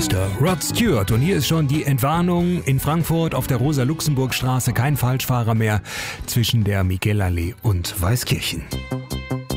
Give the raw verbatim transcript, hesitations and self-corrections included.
Mister Rod Stewart. Und hier ist schon die Entwarnung in Frankfurt auf der Rosa-Luxemburg-Straße. Kein Falschfahrer mehr zwischen der Miguelallee und Weißkirchen.